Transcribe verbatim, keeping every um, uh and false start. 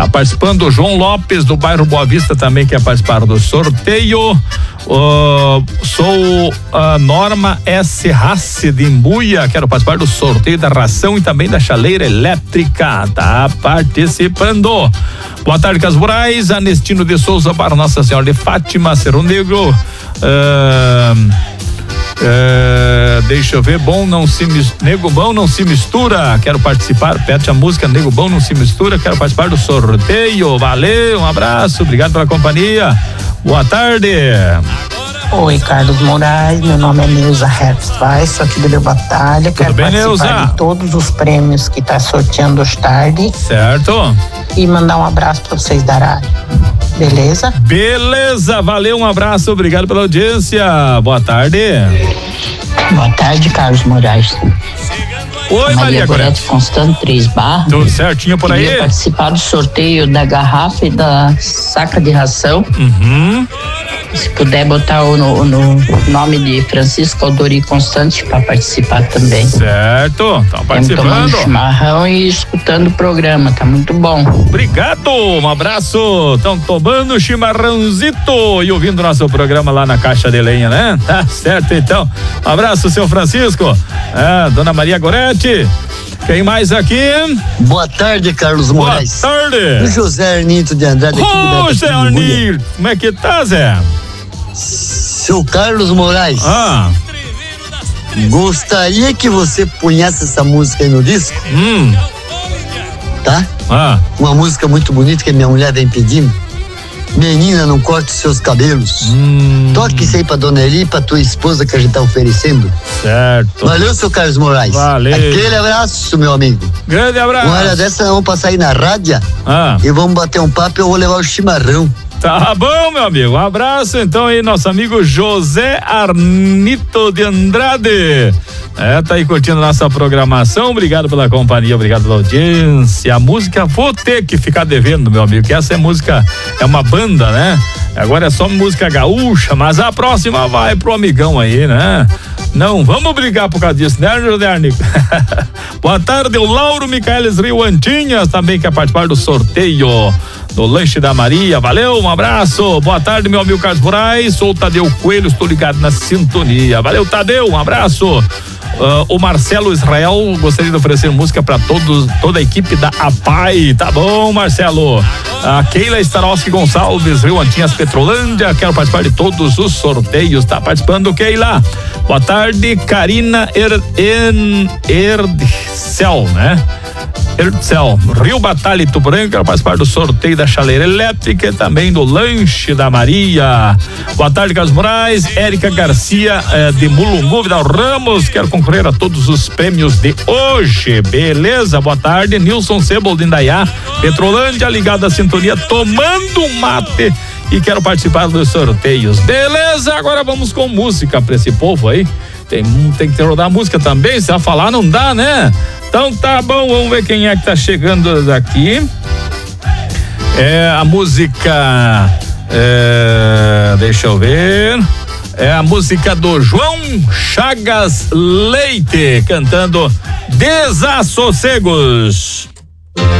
Tá participando o João Lopes do bairro Boa Vista, também quer participar do sorteio. Uh, sou a Norma S. Rassi de Imbuia, quero participar do sorteio da ração e também da chaleira elétrica. Tá participando. Boa tarde, Casburais. Anestino de Souza para Nossa Senhora de Fátima, Cerro Negro. Uh, uh, deixa eu ver, bom não se mistura, Nego Bom não se mistura, quero participar, pede a música Nego Bom não se mistura, quero participar do sorteio. Valeu, um abraço, obrigado pela companhia. Boa tarde. Oi, Carlos Moraes, meu nome é Neuza Hertzweis, sou aqui do Rio Batalha. Tudo Quero bem, participar Neuza? de todos os prêmios que tá sorteando hoje tarde. Certo. E mandar um abraço pra vocês da rádio. Beleza? Beleza, valeu, um abraço, obrigado pela audiência. Boa tarde. Boa tarde, Carlos Moraes. Oi, Maria Gorete Constante Três Barras. Tudo certinho por aí? Queria participar do sorteio da garrafa e da saca de ração. Uhum. Se puder botar o, no, no nome de Francisco Aldori Constante para participar também. Certo, tá participando. Tomando chimarrão e escutando o programa, tá muito bom. Obrigado, um abraço. Estão tomando chimarrãozito e ouvindo nosso programa lá na Caixa de Lenha, né? Tá certo, então. Um abraço, seu Francisco. É, dona Maria Gorete. Quem mais aqui? Boa tarde, Carlos Moraes. Boa tarde. O José Arnito de Andrade. Ô, José Arnito, como é que tá, Zé? Seu Carlos Moraes. Ah. Gostaria que você punhasse essa música aí no disco. Hum. Tá? Ah. Uma música muito bonita que minha mulher vem pedindo. Menina, não corte os seus cabelos. Hum. Toque isso aí pra dona Eli, pra tua esposa que a gente tá oferecendo. Certo. Valeu, seu Carlos Moraes. Valeu. Aquele abraço, meu amigo. Grande abraço. Uma hora dessa nós vamos passar aí na rádio ah. e vamos bater um papo e eu vou levar o chimarrão. Tá bom, meu amigo. Um abraço então aí, nosso amigo José Arnito de Andrade. É, tá aí curtindo nossa programação. Obrigado pela companhia, obrigado pela audiência. A música vou ter que ficar devendo, meu amigo, que essa é música, é uma banda, né? Agora é só música gaúcha, mas a próxima vai pro amigão aí, né? Não, vamos brigar por causa disso, né, José Arnito? Boa tarde, o Lauro Micaelis Rio Antinhas também quer participar do sorteio do Lanche da Maria. Valeu, um abraço. Boa tarde, meu amigo Carlos Moraes. Sou o Tadeu Coelho, estou ligado na sintonia. Valeu, Tadeu, um abraço. Uh, o Marcelo Israel gostaria de oferecer música para todos, toda a equipe da A P A I. Tá bom, Marcelo. A Keila Starowski Gonçalves, Rio Antinhas, Petrolândia. Quero participar de todos os sorteios. Tá participando, Keila? Boa tarde, Karina er, en, Erdcel, né? Erdcel, Rio Batalha e Tuporã, quero participar do sorteio da chaleira elétrica e também do Lanche da Maria. Boa tarde, Carlos Moraes. Érica Garcia eh, de Mulungu, Vidal Ramos, quero concorrer a todos os prêmios de hoje. Beleza, boa tarde, Nilson Sebol de Indaiá, Petrolândia, ligado à sintonia, tomando um mate e quero participar dos sorteios. Beleza, agora vamos com música pra esse povo aí. Tem, tem que rodar música também, se ela falar não dá, né? Então tá bom, vamos ver quem é que tá chegando daqui. É a música, é, deixa eu ver, é a música do João Chagas Leite, cantando Desassossegos.